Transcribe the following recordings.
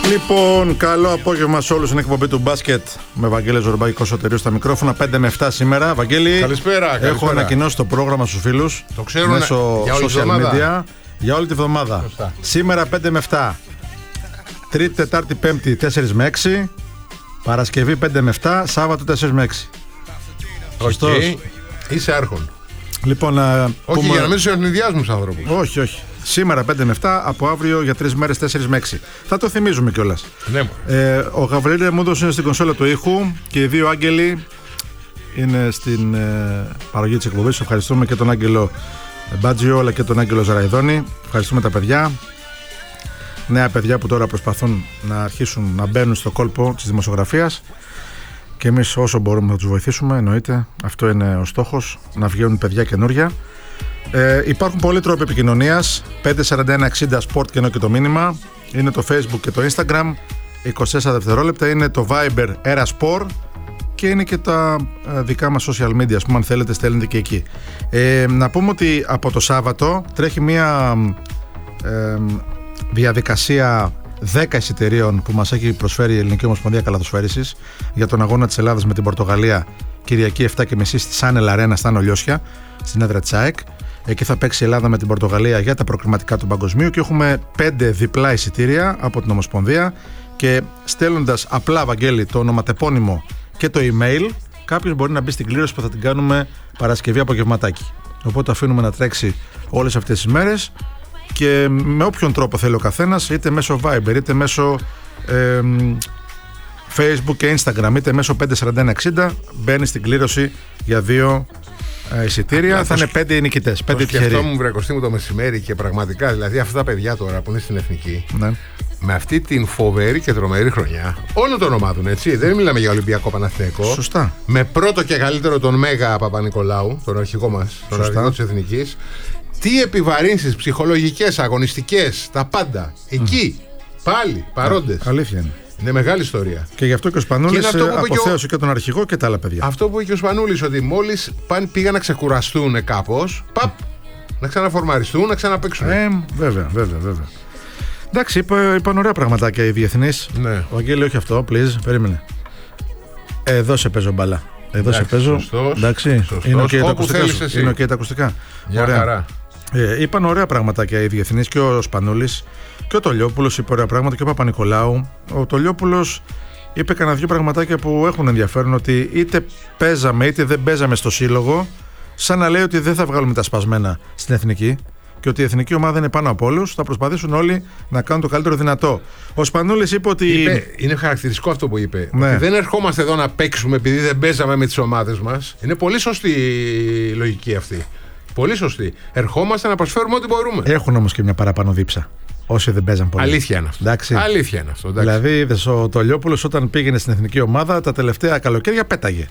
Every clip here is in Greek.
Λοιπόν, καλό απόγευμα σε όλους στην εκπομπή του μπάσκετ με Βαγγέλη Ζορμπάκη Κοσοτερίου στα μικρόφωνα. 5 με 7 σήμερα. Βαγγέλη, καλησπέρα. Έχω ανακοινώσει το πρόγραμμα στους φίλους. Το ξέρουν μέσω social media για όλη τη βδομάδα. Σήμερα 5 με 7. Τρίτη, Τετάρτη, Πέμπτη 4 με 6. Παρασκευή 5 με 7. Σάββατο 4 με 6. Okay. Είσαι άρχον. Λοιπόν, όχι, για να μην σου ευνηδιάζουμε τους άνθρωπους. Όχι, όχι. Σήμερα 5 με 7, από αύριο για 3 μέρες 4 με 6. Θα το θυμίζουμε κιόλας. Ναι. Ο Γαβρίλη μου έδωσε στην κονσόλα του ήχου και οι δύο άγγελοι είναι στην παραγωγή της εκπομπής. Ευχαριστούμε και τον Άγγελο Μπάτζιο αλλά και τον Άγγελο Ζαραϊδόνη. Ευχαριστούμε τα παιδιά. Νέα παιδιά που τώρα προσπαθούν να αρχίσουν να μπαίνουν στο κόλπο της δημοσιογραφίας. Και εμείς όσο μπορούμε να τους βοηθήσουμε, εννοείται. Αυτό είναι ο στόχος, να βγαίνουν παιδιά καινούρια. Υπάρχουν πολλοί τρόποι επικοινωνίας. 54160 Sport και ενώ και το μήνυμα. Είναι το Facebook και το Instagram. 24 δευτερόλεπτα. Είναι το Viber Era Sport. Και είναι και τα δικά μας social media. Ας πούμε, αν θέλετε, στέλνετε και εκεί. Να πούμε ότι από το Σάββατο τρέχει μια διαδικασία 10 εισιτηρίων που μας έχει προσφέρει η Ελληνική Ομοσπονδία Καλαθοσφαίρισης για τον αγώνα της Ελλάδας με την Πορτογαλία Κυριακή 7.30 στη Σάνελ Αρένα στα Νολιώσια, στην έδρα της ΑΕΚ. Εκεί θα παίξει η Ελλάδα με την Πορτογαλία για τα προκριματικά του Παγκοσμίου και έχουμε 5 διπλά εισιτήρια από την Ομοσπονδία. Και στέλνοντας απλά, Βαγγέλη, το ονοματεπώνυμο και το email, κάποιος μπορεί να μπει στην κλήρωση που θα την κάνουμε Παρασκευή απογευματάκι. Οπότε αφήνουμε να τρέξει όλες αυτές τις μέρες. Και με όποιον τρόπο θέλει ο καθένας, είτε μέσω Viber, είτε μέσω Facebook και Instagram, είτε μέσω 54160, μπαίνει στην κλήρωση για 2 εισιτήρια. Θα είναι 5 οι νικητές, 5 τυχεροί. Αυτό μου βρεκοστεί μου το μεσημέρι και πραγματικά, δηλαδή αυτά τα παιδιά τώρα που είναι στην Εθνική, ναι, με αυτή την φοβερή και τρομερή χρονιά όλων των ομάδων, έτσι. Δεν μιλάμε για Ολυμπιακό Παναθηναϊκό. Σωστά. Με πρώτο και καλύτερο τον Μέγα Παπα-Νικολάου, τον αρχηγό μας, τον αρχηγό της Εθνικής. Τι επιβαρύνσεις ψυχολογικές, αγωνιστικές, τα πάντα. Εκεί, πάλι, παρόντες. Αλήθεια είναι. Είναι μεγάλη ιστορία. Και γι' αυτό και ο Σπανούλης αποθέωσε και τον αρχηγό και τα άλλα παιδιά. Αυτό που είπε και ο Σπανούλης, ότι μόλις πήγαν να ξεκουραστούν κάπως, να ξαναφορμαριστούν, να ξαναπαίξουν. Βέβαια. Εντάξει, είπαν ωραία πραγματάκια οι διεθνείς. Ναι. Ο Αγγέλη, όχι αυτό, please, περίμενε. Εδώ σε παίζω μπαλά. Εδώ σε παίζω. Εντάξει. Είναι και τα ακουστικά. Μια χαρά. Είπαν ωραία πραγματάκια οι διεθνείς και ο Σπανούλης και ο Τολιόπουλος είπε ωραία πράγματα και ο Παπα-Νικολάου. Ο Τολιόπουλος είπε κανένα 2 πραγματάκια που έχουν ενδιαφέρον, ότι είτε παίζαμε είτε δεν παίζαμε στο σύλλογο, σαν να λέει ότι δεν θα βγάλουμε τα σπασμένα στην εθνική και ότι η εθνική ομάδα είναι πάνω από όλους, θα προσπαθήσουν όλοι να κάνουν το καλύτερο δυνατό. Ο Σπανούλης είπε ότι. Είναι χαρακτηριστικό αυτό που είπε. Ναι. Ότι δεν ερχόμαστε εδώ να παίξουμε επειδή δεν παίζαμε με τις ομάδες μας. Είναι πολύ σωστή η λογική αυτή. Πολύ σωστή. Ερχόμαστε να προσφέρουμε ό,τι μπορούμε. Έχουν όμως και μια παραπάνω δίψα. Όσοι δεν παίζαν πολύ. Αλήθεια είναι αυτό. Εντάξει. Αλήθεια είναι αυτό. Εντάξει. Δηλαδή, είδες, ο Τολιόπουλος όταν πήγαινε στην εθνική ομάδα τα τελευταία καλοκαίρια πέταγε.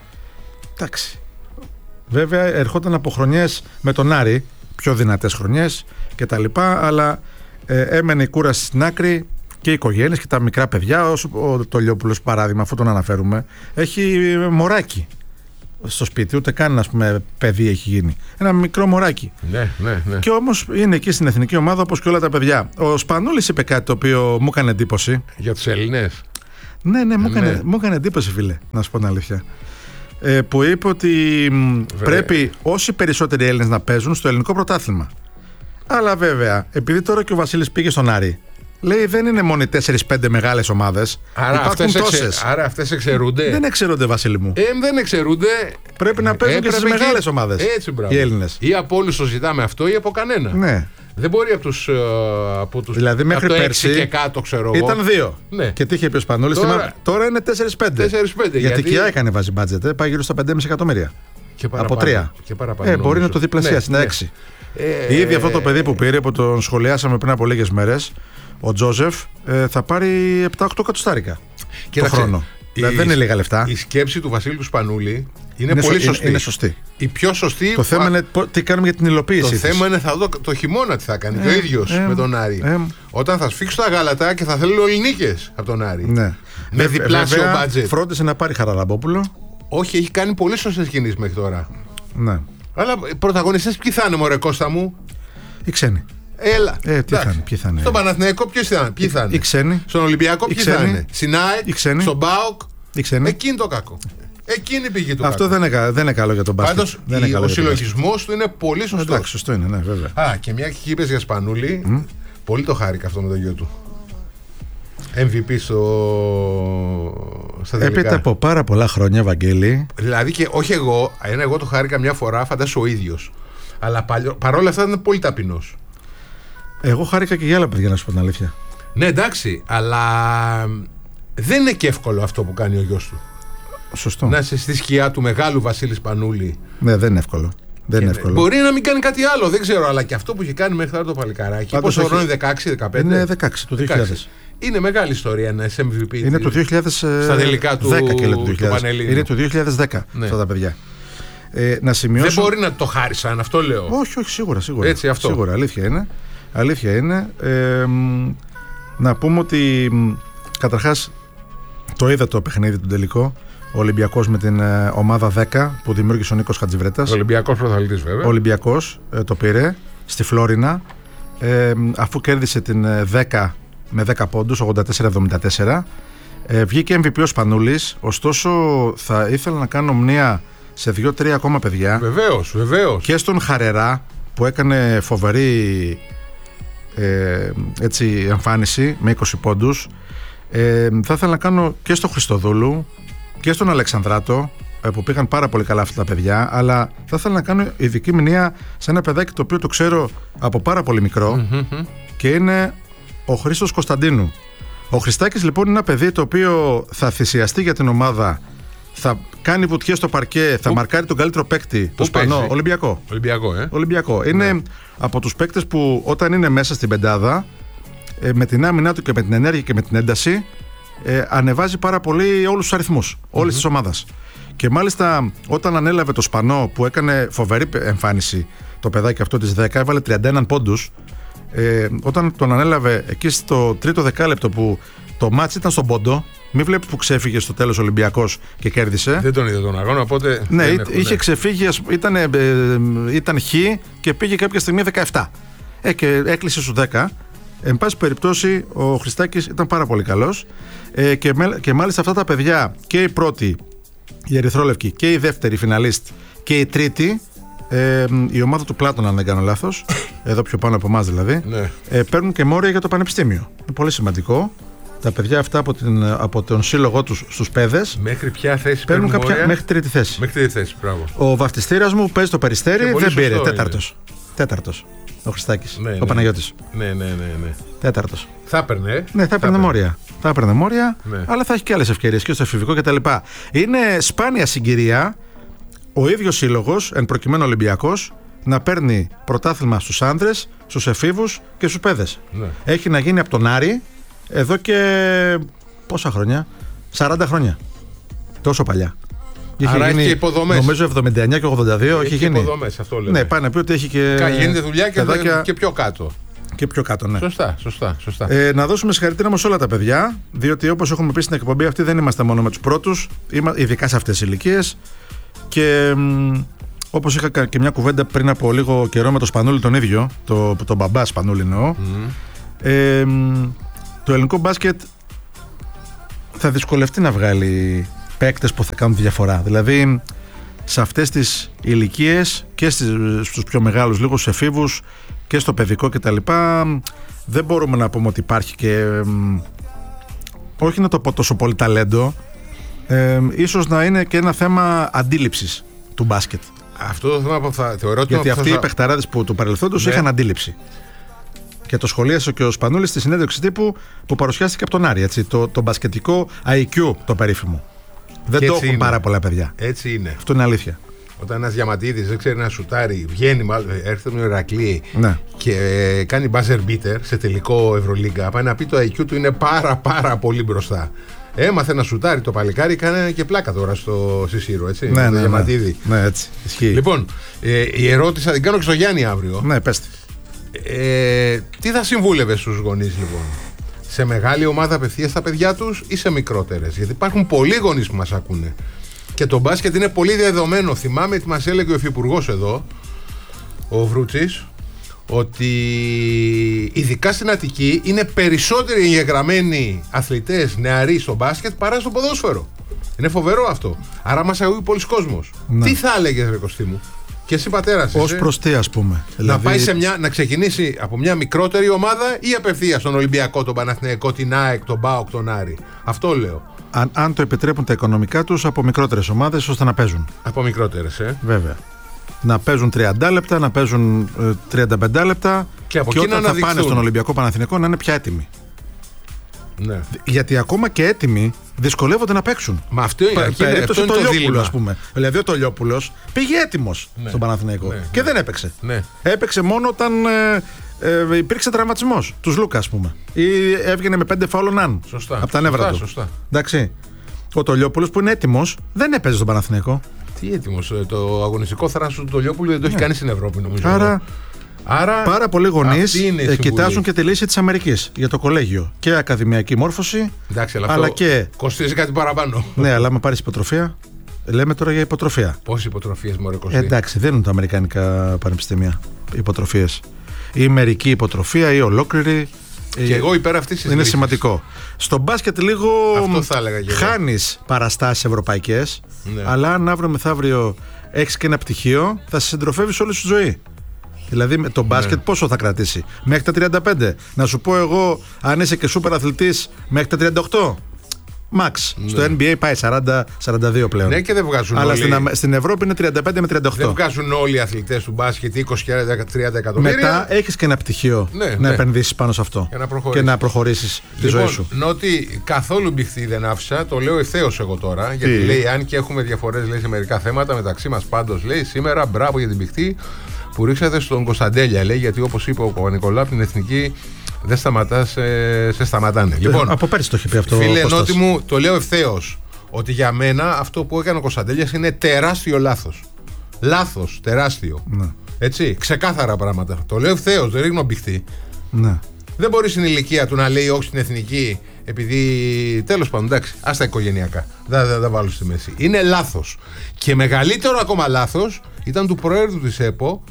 Εντάξει. Βέβαια, ερχόταν από χρονιές με τον Άρη, πιο δυνατές χρονιές κτλ. Αλλά έμενε η κούραση στην άκρη και οι οικογένειες και τα μικρά παιδιά. Όσο ο Τολιόπουλος, παράδειγμα, αφού τον αναφέρουμε, έχει μωράκι στο σπίτι, ούτε καν, ας πούμε, παιδί έχει γίνει. Ένα μικρό μωράκι. Ναι. Και όμως είναι εκεί στην εθνική ομάδα όπως και όλα τα παιδιά. Ο Σπανούλης είπε κάτι το οποίο μου έκανε εντύπωση. Για τους Έλληνες. Ναι, μου έκανε εντύπωση, φίλε, να σου πω την αλήθεια. Που είπε ότι πρέπει όσοι περισσότεροι Έλληνες να παίζουν στο ελληνικό πρωτάθλημα. Αλλά βέβαια, επειδή τώρα και ο Βασίλης πήγε στον Άρη, λέει δεν είναι μόνο οι 4-5 μεγάλες ομάδες. Υπάρχουν τόσες. Άρα αυτές εξαιρούνται. Δεν εξαιρούνται, Βασίλη μου. Δεν εξαιρούνται. Πρέπει να παίζουν και στις μεγάλες ομάδες. Έτσι, μπράβο. Οι Έλληνες. Ή από όλους το ζητάμε αυτό ή από κανένα. Ναι. Δεν μπορεί από τους. Δηλαδή μέχρι από το πέρσι 6 και κάτω, ξέρω εγώ. Ήταν 2. Ναι. Και τι είχε πει ο Σπανούλης. Τώρα είναι 4-5. Γιατί και η ΑΕΚ βάζει μπάτζετ. Πάει γύρω στα 5,5 εκατομμύρια. Από 3. Μπορεί να το διπλασιάσει. Είναι 6. Ήδη αυτό το παιδί που πήρε, που τον σχολιάσαμε πριν από λίγες μέρες, ο Τζόζεφ, θα πάρει 7-8 εκατοστάρικα το χρόνο. Δηλαδή δεν είναι λίγα λεφτά. Η σκέψη του Βασίλη του Σπανούλη είναι πολύ σωστή. Είναι σωστή. Η πιο σωστή. Το θέμα είναι τι κάνουμε για την υλοποίηση. Το θέμα είναι θα δω το χειμώνα τι θα κάνει και ο ίδιος με τον Άρη. Όταν θα σφίξει τα γάλατα και θα θέλει όλοι νίκες από τον Άρη. Ναι. Με διπλάσιο μπάτζετ. Φρόντισε να πάρει Χαραλαμπόπουλο. Όχι, έχει κάνει πολύ σωστές κινήσεις μέχρι τώρα. Ναι. Αλλά οι πρωταγωνιστές ποιοι θα είναι, μωρέ Κώστα μου? Οι ξένοι. Έλα. Ποιοι θα είναι. Στον Παναθηναϊκό ποιοι θα είναι. Οι ξένοι. Στον Ολυμπιακό ποιοι θα είναι. Στην ΑΕΚ, στον ΠΑΟΚ. Εκείνη το κακό. Εκείνη πήγε το αυτό κακό. Δεν είναι καλό για τον μπάσκετ. Πάντως ο συλλογισμός του είναι πολύ σωστός. Εντάξει, σωστό είναι, ναι, βέβαια. Και μια και είπες για Σπανούλη, πολύ το χάρηκα αυτό με το γιο του. MVP στα τελικά. Έπειτα από πάρα πολλά χρόνια, Βαγγέλη. Δηλαδή και όχι εγώ το χάρηκα μια φορά, φαντάσου ο ίδιος. Αλλά παρόλα αυτά ήταν πολύ ταπεινός. Εγώ χάρηκα και για άλλα παιδιά, να σου πω την αλήθεια. Ναι, εντάξει, αλλά δεν είναι και εύκολο αυτό που κάνει ο γιος του. Σωστό. Να είσαι στη σκιά του μεγάλου Βασίλη Σπανούλη. Ναι, δεν είναι εύκολο. Μπορεί να μην κάνει κάτι άλλο, δεν ξέρω, αλλά και αυτό που έχει κάνει μέχρι τώρα το παλικαράκι. Πόσο χρόνο είναι, 16-15? Είναι 16 του 2000. Είναι μεγάλη ιστορία ένα MVP. Είναι το 2000. Στα τελικά του Πανελλήνιου. Είναι το 2010 αυτά τα παιδιά. Να σημειώσω. Δεν μπορεί να το χάρισαν, αυτό λέω. Όχι, σίγουρα. Έτσι, αυτό. Σίγουρα, αλήθεια είναι. Να πούμε ότι καταρχάς το είδα το παιχνίδι του τελικό. Ο Ολυμπιακός με την ομάδα 10 που δημιούργησε ο Νίκος Χατζιβρέτας. Ο Ολυμπιακός πρωταθλητής, βέβαια. Ο Ολυμπιακός το πήρε στη Φλόρινα, αφού κέρδισε την 10 με 10 πόντους, 84-74. Βγήκε MVP ο Σπανούλης. Ωστόσο θα ήθελα να κάνω μνήα σε 2-3 ακόμα παιδιά. Βεβαίως. Και στον Χαρερά που έκανε φοβερή εμφάνιση με 20 πόντους. Θα ήθελα να κάνω και στο Χριστοδούλου και στον Αλεξανδράτο, που πήγαν πάρα πολύ καλά αυτά τα παιδιά, αλλά θα ήθελα να κάνω ειδική μνήα σε ένα παιδάκι το οποίο το ξέρω από πάρα πολύ μικρό και είναι ο Χρήστος Κωνσταντίνου. Ο Χριστάκης λοιπόν είναι ένα παιδί το οποίο θα θυσιαστεί για την ομάδα, θα κάνει βουτιές στο παρκέ, θα μαρκάρει τον καλύτερο παίκτη, το Σπανό. Ολυμπιακό. Είναι από τους παίκτες που όταν είναι μέσα στην πεντάδα, με την άμυνά του και με την ενέργεια και με την ένταση, ανεβάζει πάρα πολύ όλους τους αριθμούς όλης της ομάδας. Και μάλιστα όταν ανέλαβε το Σπανό, που έκανε φοβερή εμφάνιση το παιδάκι αυτό της 10, έβαλε 31 πόντους. Όταν τον ανέλαβε εκεί στο τρίτο δεκάλεπτο που το μάτς ήταν στον πόντο, μην βλέπει που ξέφυγε στο τέλος Ολυμπιακός και κέρδισε. Δεν τον είδε τον αγώνα, οπότε. Ναι, είχε ξεφύγει, ήταν χ και πήγε κάποια στιγμή 17. Και έκλεισε στους 10. Εν πάση περιπτώσει, ο Χριστάκης ήταν πάρα πολύ καλός. Και μάλιστα αυτά τα παιδιά, και η πρώτη, η Ερυθρόλευκη, και η δεύτερη φιναλίστ, και η τρίτη, η ομάδα του Πλάτωνα, αν δεν κάνω λάθος, εδώ πιο πάνω από εμάς δηλαδή, παίρνουν και μόρια για το πανεπιστήμιο. Είναι πολύ σημαντικό. Τα παιδιά αυτά από τον σύλλογό τους στους παιδες. Μέχρι ποια θέση παίρνουν κάποια, μέχρι τρίτη θέση. Μπράβο. Ο βαφτιστήρας μου παίζει το Περιστέρι, δεν πήρε. Τέταρτος. Ο Χριστάκης. Ο Παναγιώτης. Ναι. Τέταρτος. Θα έπαιρνε. Ναι, θα έπαιρνε μόρια. Αλλά θα έχει και άλλες ευκαιρίες και στο εφηβικό κτλ. Είναι σπάνια συγκυρία ο ίδιος σύλλογος, εν προκειμένου Ολυμπιακός, να παίρνει πρωτάθλημα στους άνδρες, στους εφήβους και στους παιδες. Ναι. Έχει να γίνει από τον Άρη εδώ και πόσα χρόνια? 40 χρόνια. Τόσο παλιά. Άρα έχει και υποδομές. Νομίζω 79 και 82 έχει γίνει. Υποδομές, αυτό λέμε. Ναι, πάει να πει ότι έχει και. Γίνεται δουλειά και πιο κάτω. Και πιο κάτω, ναι. Σωστά. Να δώσουμε συγχαρητήρια όμως σε όλα τα παιδιά, διότι όπως έχουμε πει στην εκπομπή αυτή, δεν είμαστε μόνο με τους πρώτους, ειδικά σε αυτές τις ηλικίες. Και όπως είχα και μια κουβέντα πριν από λίγο καιρό με τον Σπανούλη τον ίδιο, τον μπαμπά Σπανούλη εννοώ, το ελληνικό μπάσκετ θα δυσκολευτεί να βγάλει παίκτες που θα κάνουν διαφορά. Δηλαδή σε αυτές τις ηλικίες και στους πιο μεγάλους, λίγο στους εφήβους και στο παιδικό κτλ, δεν μπορούμε να πούμε ότι υπάρχει και όχι να το πω τόσο πολύ ταλέντο, ίσως να είναι και ένα θέμα αντίληψης του μπάσκετ. Αυτό το θέμα που θα θεωρώ ότι. Γιατί αυτοί οι παιχταράδες του παρελθόντος είχαν αντίληψη. Και το σχολίασε και ο Σπανούλης στη συνέντευξη τύπου που παρουσιάστηκε από τον Άρη. Έτσι, το μπασκετικό IQ, το περίφημο. Δεν το έχουν πάρα πολλά παιδιά. Έτσι είναι. Αυτό είναι αλήθεια. Όταν ένας Διαμαντίδης δεν ξέρει να σουτάρει, βγαίνει, μάλλον έρχεται με Ηρακλή και κάνει buzzer beater σε τελικό Ευρωλίγκα, πάει να πει το IQ του είναι πάρα πολύ μπροστά. Έμαθε να σουτάρει το παλικάρι, κάνει και πλάκα τώρα στο Σισίρο, έτσι. Ναι, Διαμαντίδη. Ναι, έτσι. Ισχύει. Λοιπόν, η ερώτηση θα την κάνω και στο Γιάννη αύριο. Ναι, πέστε. Τι θα συμβούλευε στους γονείς, λοιπόν? Σε μεγάλη ομάδα απευθείας στα παιδιά τους ή σε μικρότερες? Γιατί υπάρχουν πολλοί γονείς που μας ακούνε. Και το μπάσκετ είναι πολύ διαδεδομένο. Θυμάμαι τι μας έλεγε ο υφυπουργός εδώ, ο Βρούτσης, ότι ειδικά στην Αττική είναι περισσότεροι εγγεγραμμένοι αθλητές νεαροί στο μπάσκετ παρά στο ποδόσφαιρο. Είναι φοβερό αυτό. Άρα μας ακούει πολλοί κόσμος. Ναι. Τι θα έλεγες, ρε Κωστή μου? Και εσύ πατέρας ως προς τι, ας πούμε? Να πάει να ξεκινήσει από μια μικρότερη ομάδα ή απευθείας στον Ολυμπιακό, τον Παναθηναϊκό, την ΑΕΚ, τον ΠΑΟΚ, τον Άρη? Αυτό λέω. Αν το επιτρέπουν τα οικονομικά τους, από μικρότερες ομάδες ώστε να παίζουν. Από μικρότερες, Βέβαια. Να παίζουν 30 λεπτά, να παίζουν 35 λεπτά και όταν θα πάνε στον Ολυμπιακό Παναθηναϊκό να είναι πια έτοιμοι. Ναι. Γιατί ακόμα και έτοιμοι δυσκολεύονται να παίξουν. Μα αυτό είναι το Τολιόπουλο, ας πούμε. Δηλαδή ο Τολιόπουλος πήγε έτοιμος στον Παναθηναϊκό και δεν έπαιξε. Ναι. Έπαιξε μόνο όταν υπήρξε τραυματισμός του Λούκα, ας πούμε. Ή έβγαινε με 5 φάουλ αν από τα νεύρα του. Σωστά. Εντάξει. Ο Τολιόπουλος που είναι έτοιμος δεν έπαιζε στον Παναθηναϊκό. Τι έτοιμος? Το αγωνιστικό θράσος του Τολιόπουλου δεν το έχει κάνει στην Ευρώπη, νομίζω. Άρα πάρα πολλοί γονείς κοιτάζουν και τη λύση της Αμερικής για το κολέγιο και ακαδημιακή μόρφωση. Εντάξει, αλλά και κοστίζει κάτι παραπάνω. Ναι, αλλά άμα πάρεις υποτροφία. Λέμε τώρα για υποτροφία. Πόσες υποτροφίες μωρέ Κωστή? Εντάξει, δεν είναι τα αμερικανικά πανεπιστήμια υποτροφίες. Ή μερική υποτροφία ή ολόκληρη. Και εγώ υπέρ αυτής της είναι λύσης. Σημαντικό. Στο μπάσκετ λίγο χάνεις παραστάσεις ευρωπαϊκές, ναι. Αλλά αν αύριο μεθαύριο έχεις και ένα πτυχίο, θα σε συντροφεύεις όλη σου ζωή. Δηλαδή το μπάσκετ πόσο θα κρατήσει? Μέχρι τα 35. Να σου πω εγώ, αν είσαι και σούπερ αθλητής, μέχρι τα 38. Max. Ναι. Στο NBA πάει 40-42 πλέον. Ναι, και δεν βγάζουν αλλά όλοι. Στην Ευρώπη είναι 35 με 38. Δεν βγάζουν όλοι οι αθλητές του μπάσκετ 20-30 εκατομμύρια. Μετά έχεις και ένα πτυχίο να επενδύσεις πάνω σε αυτό και να προχωρήσεις τη ζωή σου. Νότι καθόλου μπιχτή δεν άφησα, το λέω ευθέως εγώ τώρα. Γιατί λέει, αν και έχουμε διαφορές σε μερικά θέματα μεταξύ μας, πάντως λέει σήμερα μπράβο για την μπιχτή που ρίξατε στον Κωνσταντέλια. Λέει, γιατί όπως είπε ο Παπα-Νικολάου από την Εθνική. Δεν σε σταματάνε. Λοιπόν, από πέρσι το είχε πει αυτό. Φίλε, Νότι μου, το λέω ευθέως ότι για μένα αυτό που έκανε ο Κωνσταντέλιας είναι τεράστιο λάθος. Λάθος, τεράστιο. Ναι. Έτσι, ξεκάθαρα πράγματα. Το λέω ευθέως, δεν ρίχνω μπιχτή. Ναι. Δεν μπορεί στην ηλικία του να λέει όχι στην εθνική, επειδή τέλος πάντων, εντάξει, ας τα οικογενειακά. Δεν βάλω στη μέση. Είναι λάθος. Και μεγαλύτερο ακόμα λάθος ήταν του προέδρου της ΕΠΟ.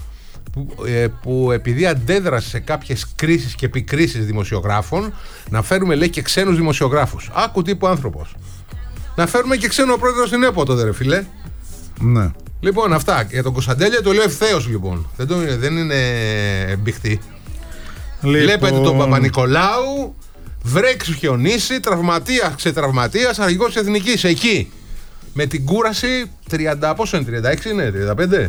Που επειδή αντέδρασε σε κάποιες κρίσεις και επικρίσεις δημοσιογράφων, να φέρουμε λέει και ξένους δημοσιογράφους. Άκου τύπου άνθρωπος. Να φέρουμε και ξένο πρόεδρο στην ΕΠΟ τότε, ρε φίλε. Ναι. Λοιπόν, αυτά. Για τον Κωνσταντέλια το λέω ευθέως λοιπόν. Δεν είναι μπιχτή. Λοιπόν... Βλέπετε τον Παπα-Νικολάου, βρέξει, χιονίσει, τραυματίας, ξετραυματίας, αρχηγός εθνικής εκεί. Με την κούραση 30, πόσο είναι, 36 είναι, 35.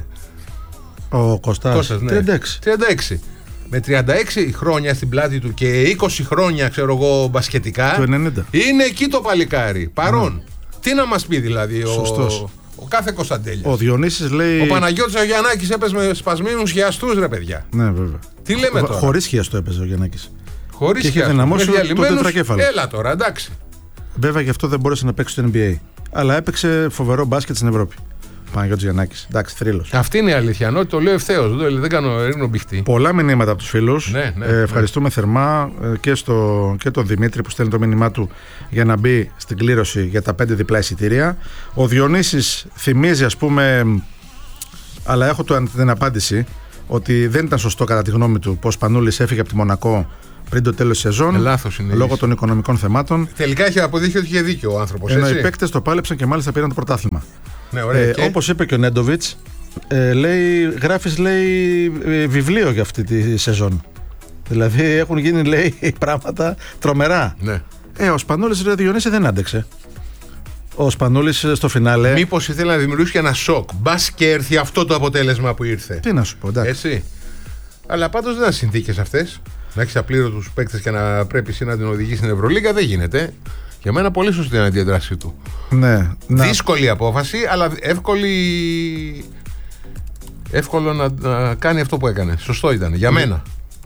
Ο Κωστάς, ναι. 36. Με 36 χρόνια στην πλάτη του και 20 χρόνια, ξέρω εγώ, μπασκετικά. Το 90. Είναι εκεί το παλικάρι. Παρόν. Τι να μας πει δηλαδή ο κάθε Κωνσταντέλιας. Ο Διονύσης λέει. Ο Παναγιώτης ο Γιαννάκης έπαιζε με σπασμένους χιαστούς, ρε παιδιά. Ναι, βέβαια. Τι λέμε τώρα? Χωρίς χιαστό έπαιζε ο Γιαννάκης. Χωρίς χιαστό. Δυναμώσει το τετρακέφαλο. Έλα τώρα, εντάξει. Βέβαια γι' αυτό δεν μπόρεσε να παίξει στο NBA. Αλλά έπαιξε φοβερό μπάσκετ στην Ευρώπη. Παναγιώτης Γιαννάκης. Εντάξει, θρύλος. Αυτή είναι η αλήθεια. Ενώ το λέω ευθέως. Δεν κάνω ρίχνω μπιχτή. Πολλά μηνύματα από τους φίλους. Ευχαριστούμε θερμά και τον Δημήτρη που στέλνει το μήνυμά του για να μπει στην κλήρωση για τα 5 διπλά εισιτήρια. Ο Διονύσης θυμίζει, ας πούμε, αλλά έχω την απάντηση, ότι δεν ήταν σωστό κατά τη γνώμη του πως Σπανούλης έφυγε από τη Μονακό πριν το τέλος της σεζόν. Λάθος είναι. Λόγω των οικονομικών θεμάτων. Τελικά έχει αποδείχει ότι είχε δίκιο ο άνθρωπος. Ενώ οι παίκτες το πάλεψαν και μάλιστα πήραν το πρωτάθλημα. Ναι, όπως είπε και ο Νέντοβιτς, γράφεις βιβλίο για αυτή τη σεζόν. Δηλαδή έχουν γίνει λέει πράγματα τρομερά. Ναι. Ο Σπανούλης Διονύση δεν άντεξε. Ο Σπανούλης στο φινάλε. Μήπως ήθελε να δημιουργήσει ένα σοκ. Μπας και έρθει αυτό το αποτέλεσμα που ήρθε. Τι να σου πω, εντάξει. Έτσι. Αλλά πάντως δεν είναι συνθήκες αυτές. Να έχεις απλήρωτους παίκτες και να πρέπει εσύ να την οδηγείς στην Ευρωλίγα δεν γίνεται. Για μένα πολύ σωστή είναι η αντίδρασή του. Ναι. Δύσκολη απόφαση, αλλά εύκολο να κάνει αυτό που έκανε. Σωστό ήταν, για μένα.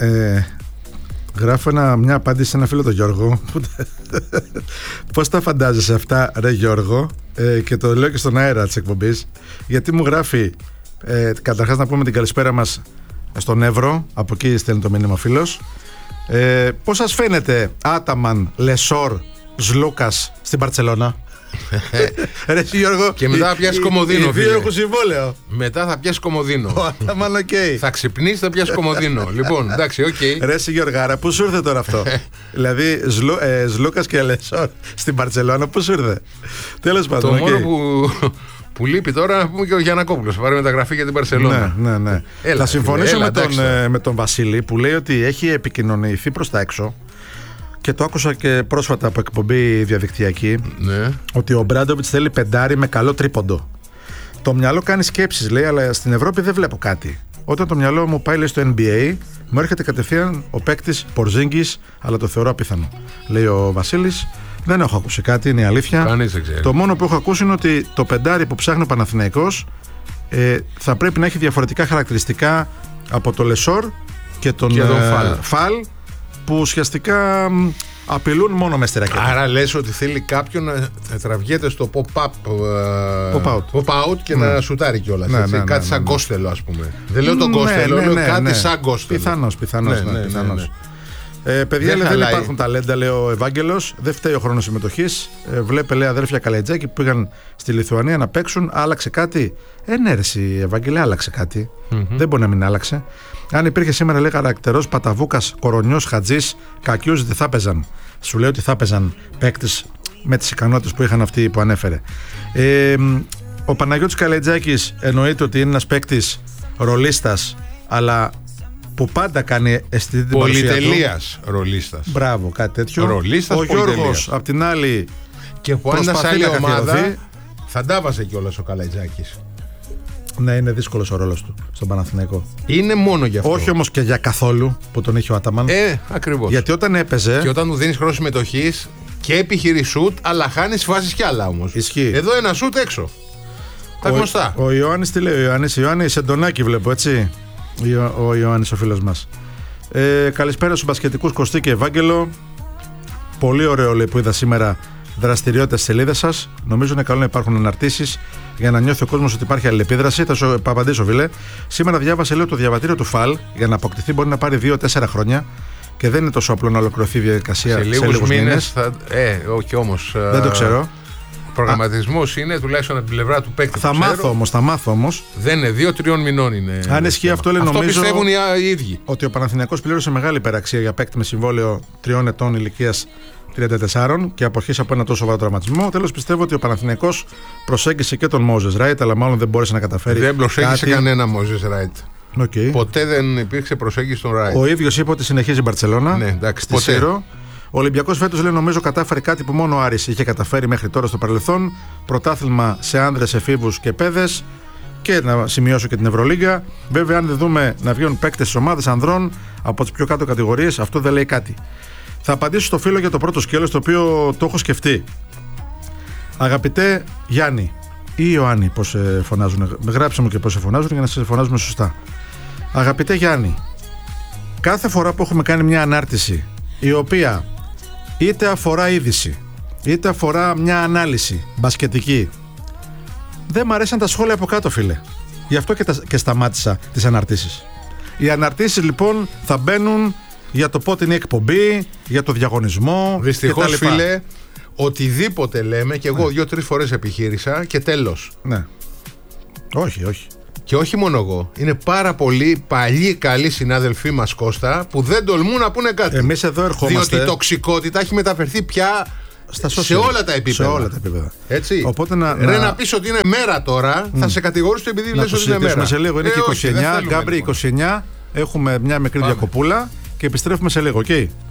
Γράφω μια απάντηση σε ένα φίλο τον Γιώργο. Πώς τα φαντάζεσαι αυτά, ρε Γιώργο? Και το λέω και στον αέρα της εκπομπής. Γιατί μου γράφει, καταρχάς να πούμε την καλησπέρα μας στον Εύρο. Από εκεί στέλνει το μήνυμα φίλος. Πώς σας φαίνεται Άταμαν, Λεσόρ, Σλούκας στην Μπαρτσελώνα? Ρε Γιώργο. Και μετά θα πιάσει Κομοδίνο. Οι δύο έχουν συμβόλαιο. Μετά θα πιάσει Κομοδίνο. Θα ξυπνήσει, θα πιάσει Κομοδίνο. Λοιπόν, εντάξει, οκ. Ρε Γιώργαρα, πού σου ήρθε τώρα αυτό? Δηλαδή, Σλούκας και Λεσόρ στην Μπαρτσελόνα, πού σου ήρθε? Τέλος πάντων. Το μόνο που λείπει τώρα να πούμε και ο Γιαννακόπουλος. Θα πάρει μεταγραφή για την Μπαρσελόνα. Ναι. Θα συμφωνήσω με τον Βασίλη που λέει ότι έχει επικοινωνηθεί προς τα έξω. Και το άκουσα και πρόσφατα από εκπομπή διαδικτυακή, ναι, ότι ο Μπράντοβιτς θέλει πεντάρι με καλό τρίποντο. Το μυαλό κάνει σκέψεις, λέει, αλλά στην Ευρώπη δεν βλέπω κάτι. Όταν το μυαλό μου πάει, λέει, στο NBA, μου έρχεται κατευθείαν ο παίκτης Πορζίνγκης, αλλά το θεωρώ απίθανο. Λέει ο Βασίλης. Δεν έχω ακούσει κάτι, είναι η αλήθεια. Κανείς δεν ξέρει. Το μόνο που έχω ακούσει είναι ότι το πεντάρι που ψάχνει ο Παναθηναϊκός θα πρέπει να έχει διαφορετικά χαρακτηριστικά από το Λεσόρ και τον Φαλ, που ουσιαστικά απειλούν μόνο με στη ρακέτα. Άρα λες ότι θέλει κάποιον να τραβιέται στο pop-out και να σουτάρει κιόλας. Κάτι σαν Κόστελο, ας πούμε. Δεν λέω τον Κόστελο, λέω κάτι σαν Κόστελο. Πιθανώς. Παιδιά, δεν υπάρχουν ταλέντα, λέει ο Ευάγγελος. Δεν φταίει ο χρόνος συμμετοχής. Βλέπε, λέει, αδέρφια Καλετζάκη που πήγαν στη Λιθουανία να παίξουν. Άλλαξε κάτι? Ναι, ρε εσύ, Ευάγγελε, άλλαξε κάτι. Δεν μπορεί να μην άλλαξε. Αν υπήρχε σήμερα, λέει, χαρακτερός Παταβούκας, Κορονιός, Χατζής, Κακιούς, δεν θα παίζαν. Σου λέει ότι θα παίζαν παίκτες με τις ικανότητες που είχαν αυτοί που ανέφερε. Ο Παναγιώτης Καλετζάκης εννοείται ότι είναι ένας παίκτης ρολίστας, αλλά που πάντα κάνει αισθητή την παρουσία του. Πολυτελείας ρολίστας. Μπράβο, κάτι τέτοιο. Ρολίστας, ο Γιώργος, απ' την άλλη, και που αν σε άλλη ομάδα θα ντάβασε κιόλας ο Καλετζάκης. Ναι, είναι δύσκολος ο ρόλος του στον Παναθηναϊκό. Είναι μόνο γι' αυτό. Όχι όμως και για καθόλου που τον έχει ο Άταμαν. Ακριβώς. Γιατί όταν έπαιζε. Και όταν του δίνεις χρόνο συμμετοχής και επιχειρεί σουτ, αλλά χάνεις φάσεις κι άλλα όμως. Ισχύει. Εδώ ένα σουτ έξω. Τα γνωστά. Ο Ιωάννης τι λέει? Ιωάννη Σεντονάκη βλέπω, έτσι. Ο Ιωάννης ο φίλος μας. Καλησπέρα στους μπασκετικούς Κωστή και Ευάγγελο. Πολύ ωραίο, λέει, που είδα σήμερα δραστηριότητες στη σελίδα σας. Νομίζω είναι καλό να υπάρχουν αναρτήσεις για να νιώθει ο κόσμος ότι υπάρχει αλληλεπίδραση. Θα σου απαντήσω, φίλε. Σήμερα διάβασε, λέω, το διαβατήριο του ΦΑΛ για να αποκτηθεί μπορεί να πάρει 2-4 χρόνια και δεν είναι τόσο απλό να ολοκληρωθεί η διαδικασία σε λίγους μήνες. Όχι όμως. Δεν το ξέρω. Προγραμματισμός είναι τουλάχιστον από την πλευρά του παίκτη. Θα μάθω όμως. Δεν είναι 2-3 μηνών είναι. Αν ισχύει αυτό, λέει, νομίζω. Αυτό πιστεύουν οι ίδιοι. Ότι ο Παναθηναϊκός πλήρωσε μεγάλη υπεραξία για παίκτη με συμβόλαιο 3 ετών ηλικίας 34 και αποχής από ένα τόσο σοβαρό τραυματισμό. Τέλος, πιστεύω ότι ο Παναθηναϊκός προσέγγισε και τον Μόζες Ράιτ, αλλά μάλλον δεν μπόρεσε να καταφέρει. Δεν προσέγγισε κανένα Μόζες Ράιτ. Okay. Ποτέ δεν υπήρξε προσέγγιση στον Ράιτ. Ο ίδιος είπε ότι συνεχίζει η Μπαρτσελόνα. Ναι, εντάξει, στη Σύρο. Ο Ολυμπιακός φέτος, λέει, νομίζω κατάφερε κάτι που μόνο ο Άρης είχε καταφέρει μέχρι τώρα στο παρελθόν. Πρωτάθλημα σε άνδρες, εφήβους και παιδες. Και να σημειώσω και την Ευρωλίγκα. Βέβαια, αν δεν δούμε να βγαίνουν παίκτες στις ομάδες ανδρών από τις πιο κάτω κατηγορίες, αυτό δεν λέει κάτι. Θα απαντήσω στο φίλο για το πρώτο σκέλος, το οποίο το έχω σκεφτεί. Αγαπητέ Γιάννη ή Ιωάννη, πώς σε φωνάζουν. Γράψε μου και πώς σε φωνάζουν για να σε φωνάζουμε σωστά. Αγαπητέ Γιάννη, κάθε φορά που έχουμε κάνει μια ανάρτηση η οποία είτε αφορά είδηση είτε αφορά μια ανάλυση μπασκετική, δεν μ' αρέσαν τα σχόλια από κάτω, φίλε. Γι' αυτό και σταμάτησα τις αναρτήσεις. Οι αναρτήσεις, λοιπόν, θα μπαίνουν για το πότε είναι η εκπομπή, για το διαγωνισμό. Δυστυχώς, φίλε, οτιδήποτε λέμε, και εγώ 2-3 φορές επιχείρησα και τέλος. Ναι. Όχι. Και όχι μόνο εγώ. Είναι πάρα πολλοί παλιοί καλοί συνάδελφοί μας, Κώστα, που δεν τολμούν να πούνε κάτι. Εμείς εδώ ερχόμαστε. Διότι η τοξικότητα έχει μεταφερθεί πια σε όλα τα επίπεδα. Έτσι. Οπότε να πεις ότι είναι μέρα τώρα, θα σε κατηγορήσουν επειδή λες ότι είναι μέρα. Σε λίγο. Είναι και 29. Γκάμπρι, 29. Έχουμε μια μικρή διακοπούλα και επιστρέφουμε σε λίγο. Okay.